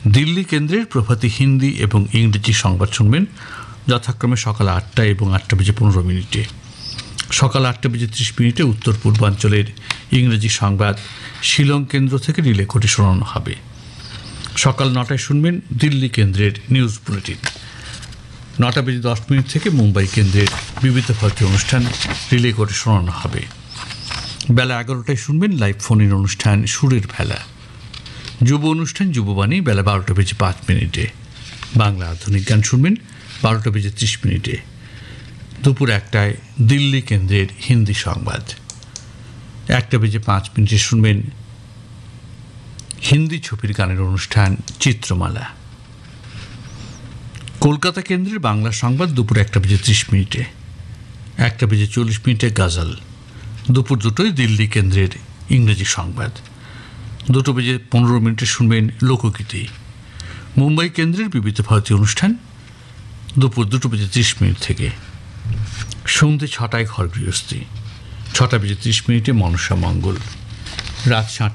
দিল্লি কেন্দ্রের প্রভাতী হিন্দি এবং ইংরেজি সংবাদ শুনবেন যথাক্রমে সকাল ৮টা এবং ৮:15 সকাল ৮:30 উত্তর পূর্বাঞ্চলের ইংরেজি সংবাদ শিলং কেন্দ্র থেকে রিলে করে শোনানো হবে। সকাল ৯টায় শুনবেন দিল্লি কেন্দ্রের নিউজ বুলেটিন। ৯:১০ থেকে মুম্বাই কেন্দ্রের বিবিধ ভারতীয় অনুষ্ঠান রিলে করে শোনানো হবে। বেলা ১১টায় শুনবেন লাইভ ফোন ইন অনুষ্ঠান সুরের ভেলা। যুব অনুষ্ঠান যুববাণী বেলা ১২:০৫। বাংলা আধুনিক গান শুনবেন ১২:৩০। দুপুর ১টায় দিল্লি কেন্দ্রের হিন্দি সংবাদ। ১:০৫ শুনবেন হিন্দি ছবির গানের অনুষ্ঠান চিত্রমালা। কলকাতা কেন্দ্রের বাংলা সংবাদ দুপুর ১:৩০। ১:৪০ গাজাল। দুপুর ২টোয় দিল্লি কেন্দ্রের ইংরেজি সংবাদ। ২:১৫ শুনবেন লোকগীতি। মুম্বাই কেন্দ্রের বিবিধ ভারতীয় অনুষ্ঠান দুপুর ২:৩০ থেকে। সন্ধ্যে ৬টায় ঘর গৃহস্থী। ৬:৩০ মনসা মঙ্গল। রাত